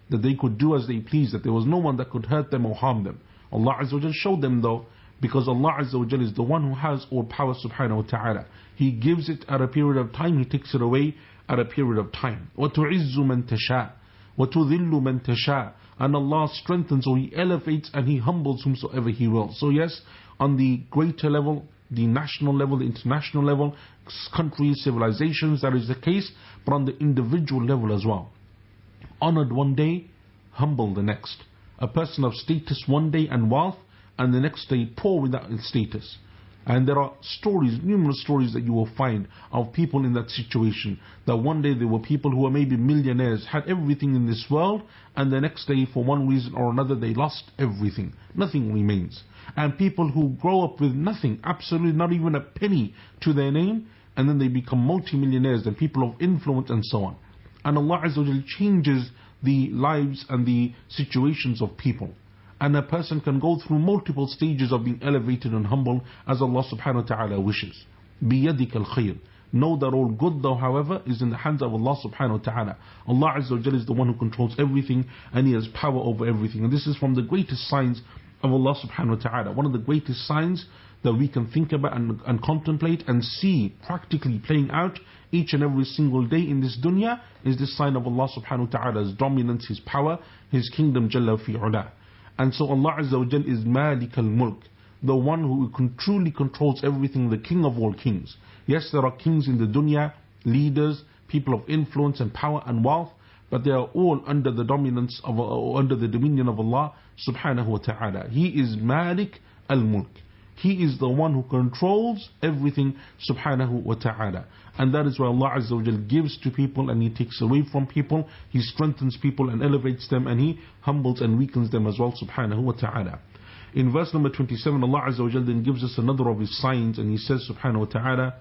that they could do as they pleased, that there was no one that could hurt them or harm them. Allah Azza wa Jal showed them though, because Allah Azza wa Jal is the one who has all power subhanahu wa ta'ala. He gives it at a period of time, He takes it away at a period of time. وَتُعِزُّ مَن تَشَاءُ وَتُذِلُّ مَن تَشَاءُ. And Allah strengthens or He elevates and He humbles whomsoever He will. So yes, on the greater level, the national level, the international level, countries, civilizations, that is the case, but on the individual level as well. Honored one day, humble the next. A person of status one day and wealth, and the next day poor without status. And there are stories, numerous stories that you will find of people in that situation. That one day there were people who were maybe millionaires, had everything in this world, and the next day for one reason or another they lost everything. Nothing remains. And people who grow up with nothing, absolutely not even a penny to their name, and then they become multi-millionaires and people of influence and so on. And Allah Azza wa Jal changes the lives and the situations of people. And a person can go through multiple stages of being elevated and humble as Allah subhanahu wa ta'ala wishes. بِيَدِكَ الْخَيْرِ. Know that all good though, however, is in the hands of Allah subhanahu wa ta'ala. Allah Azza wa Jal is the one who controls everything, and He has power over everything. And this is from the greatest signs of Allah subhanahu wa ta'ala. One of the greatest signs that we can think about and contemplate and see practically playing out each and every single day in this dunya is this sign of Allah subhanahu wa ta'ala's dominance, His power, His kingdom Jalla fi'ula. And so Allah Azza wa Jal is Malik al-Mulk, the one who truly controls everything, the king of all kings. Yes, there are kings in the dunya, leaders, people of influence and power and wealth, but they are all under the dominance of, under the dominion of Allah subhanahu wa ta'ala. He is Malik al-Mulk. He is the one who controls everything subhanahu wa ta'ala. And that is why Allah Azza wa Jal gives to people and He takes away from people. He strengthens people and elevates them, and He humbles and weakens them as well subhanahu wa ta'ala. In verse number 27, Allah Azza wa Jal then gives us another of His signs, and He says subhanahu wa ta'ala,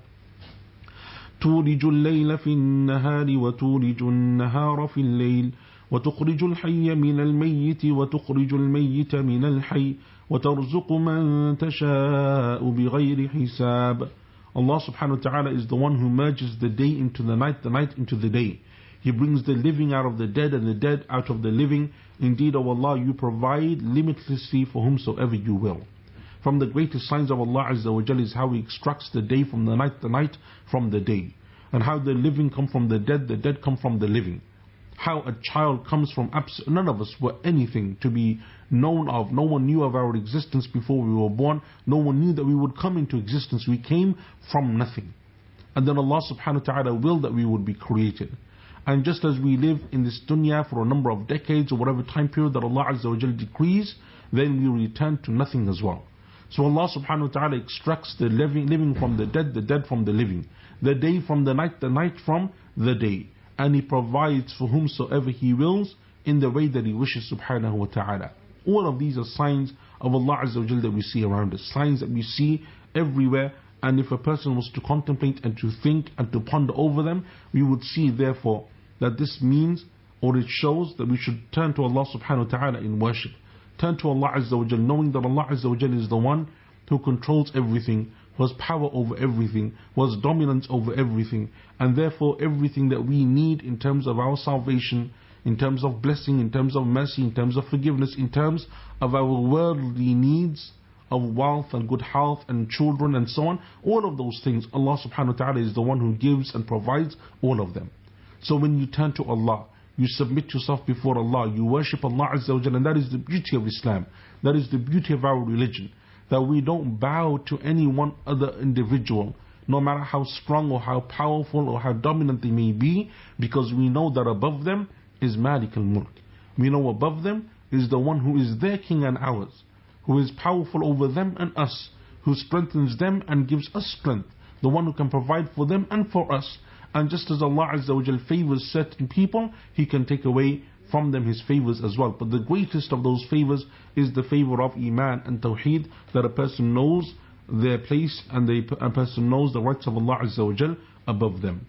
تولج الليل في النهار وتولج النهار في الليل وتخرج الحي من الميت وتخرج الميت من الحي وترزق من تشاء بغير حساب. Allah subhanahu wa ta'ala is the one who merges the day into the night into the day. He brings the living out of the dead and the dead out of the living. Indeed, O Allah, you provide limitlessly for whomsoever you will. From the greatest signs of Allah Azza wa Jal is how He extracts the day from the night from the day. And how the living come from the dead come from the living. How a child comes from none of us were anything to be known of. No one knew of our existence before we were born. No one knew that we would come into existence. We came from nothing. And then Allah subhanahu wa ta'ala willed that we would be created. And just as we live in this dunya for a number of decades or whatever time period that Allah Azza wa Jal decrees, then we return to nothing as well. So Allah subhanahu wa ta'ala extracts the living from the dead from the living, the day from the night from the day. And He provides for whomsoever He wills in the way that He wishes subhanahu wa ta'ala. All of these are signs of Allah Azza wa Jal that we see around us, signs that we see everywhere. And if a person was to contemplate and to think and to ponder over them, we would see therefore that this means, or it shows, that we should turn to Allah subhanahu wa ta'ala in worship. Turn to Allah Azza wa Jal, knowing that Allah Azza wa Jal is the one who controls everything, who has power over everything, who has dominance over everything, and therefore everything that we need in terms of our salvation, in terms of blessing, in terms of mercy, in terms of forgiveness, in terms of our worldly needs of wealth and good health and children and so on, all of those things, Allah subhanahu wa ta'ala is the one who gives and provides all of them. So when you turn to Allah, you submit yourself before Allah, you worship Allah Azza wa Jalla, and that is the beauty of Islam. That is the beauty of our religion. That we don't bow to any one other individual, no matter how strong or how powerful or how dominant they may be, because we know that above them is Malik al-Mulk. We know above them is the one who is their king and ours, who is powerful over them and us, who strengthens them and gives us strength, the one who can provide for them and for us. And just as Allah Azza wa Jal favors certain people, He can take away from them His favors as well. But the greatest of those favors is the favor of Iman and Tawheed, that a person knows their place and a person knows the rights of Allah Azza wa Jal above them.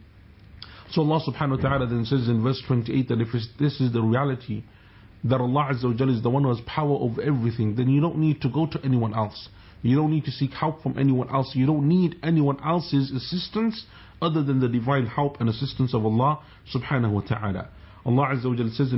So Allah subhanahu wa ta'ala then says in verse 28 that if this is the reality, that Allah Azza wa Jal is the one who has power over everything, then you don't need to go to anyone else. You don't need to seek help from anyone else. You don't need anyone else's assistance other than the divine help and assistance of Allah subhanahu wa ta'ala. Allah Azza wa Jal says in